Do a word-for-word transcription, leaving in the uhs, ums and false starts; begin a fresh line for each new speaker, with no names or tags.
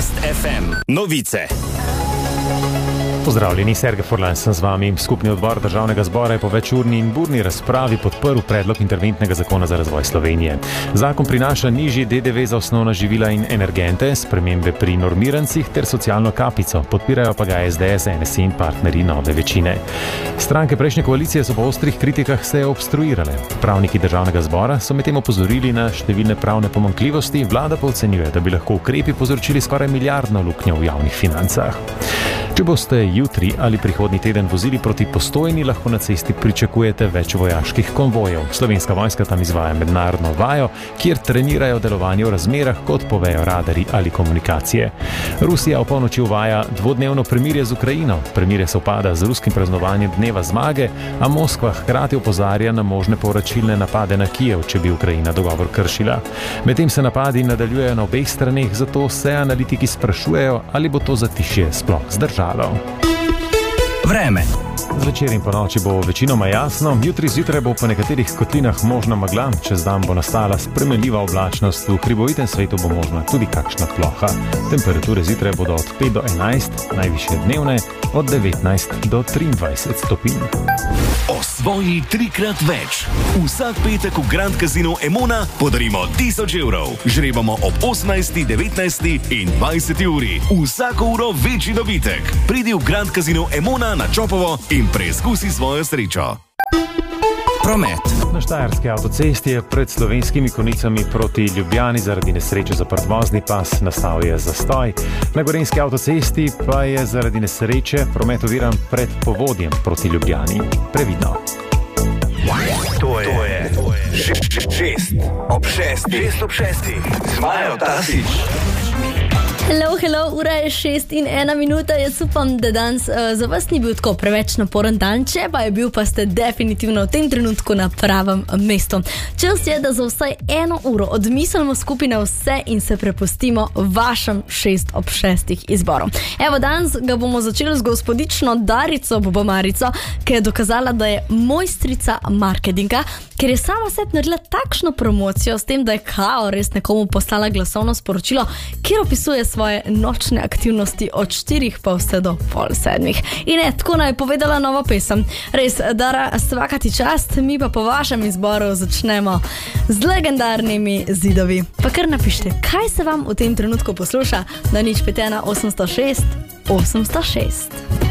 Best ef em novice.
Pozdravljeni, Sergej Furlan sem z vami. Skupni odbor Državnega zbora je po večurni in burni razpravi podprl predlog interventnega zakona za razvoj Slovenije. Zakon prinaša nižji de de ve za osnovna živila in energente, spremembe pri normirancih ter socialno kapico. Podpirajo pa ga es de es, en es i in partnerji nove večine. Stranke prejšnje koalicije so po ostrih kritikah seje obstruirale. Pravniki Državnega zbora so medtem opozorili na številne pravne pomanjkljivosti, vlada pa ocenjuje, da bi lahko ukrepi povzročili skoraj milijardno luknjo v javnih financah. Če boste jutri ali prihodnji teden vozili proti Postojni, lahko na cesti pričakujete več vojaških konvojev. Slovenska vojska tam izvaja mednarodno vajo, kjer trenirajo delovanje v razmerah, kot povejo radarji ali komunikacije. Rusija v polnoči uvaja dvodnevno premirje z Ukrajino. Premirje se upada z ruskim praznovanjem dneva zmage, a Moskva hkrati opozarja na možne povračilne napade na Kijev, če bi Ukrajina dogovor kršila. Medtem se napadi nadaljujejo na obeh straneh, zato se analitiki sprašujejo, ali bo to zatišje sploh zdržalo.
Vreme.
Zvečer in po noči bo večinoma jasno, jutri zjutraj bo po nekaterih kotlinah možna megla, čez dan bo nastala spremenljiva oblačnost, v hribovitem svetu bo možna tudi kakšna ploha. Temperature zjutraj bodo od pet do enajst, najvišje dnevne od devetnajst do triindvajset stopinj.
Osvoji trikrat več. Vsak petek v Grand Casino Emona podarimo tisoč evrov. Žrebamo ob osemnajsti, devetnajsti in dvajseti uri. Vsako uro večji dobitek. Pridi v Grand Casino Emona na Čopovo in preizkusi svojo srečo.
Promet.
Na štajerski avtocesti je pred Slovenskimi Konjicami proti Ljubljani zaradi nesreče zaprt vozni pas, nastal je zastoj. Na Gorenjski avtocesti pa je zaradi nesreče promet oviran pred Povodjem proti Ljubljani. Previdno.
To je, to je, to je. Š, š, šest ob šestih. Šest ob šestih. Zmajo Tasić.
Hello, hello, ura je šest in ena minuta. Jaz upam, da danes uh, za vas ni bil tako preveč naporen dan, če pa je bil, pa ste definitivno v tem trenutku na pravem mestu. Čas je, da za vsaj eno uro odmislimo skupaj na vse in se prepustimo vašem šest ob šestih izborom. Evo, danes ga bomo začeli z gospodično Darico Bobomarico, ki je dokazala, da je mojstrica marketinga, ker je sama sebi naredila takšno promocijo s tem, da je kao res nekomu poslala glasovno sporočilo, kjer opisuje svoje nočne aktivnosti od štirih pa vse do pol sedmih. In je, tako naj povedala nova pesem. Res, Dara, svaka ti čast, mi pa po vašem izboru začnemo z legendarnimi Zidovi. Pa kar napište, kaj se vam v tem trenutku posluša na nič pet ena osemsto šest osemsto šest.